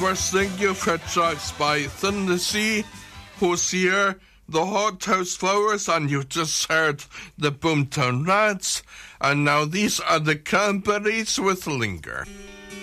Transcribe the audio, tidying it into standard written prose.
First thing you've heard tracks by Thunder Sea, Hosier, the Hot House Flowers, and you just heard the Boomtown Rats. And now these are the Cranberries with Linger.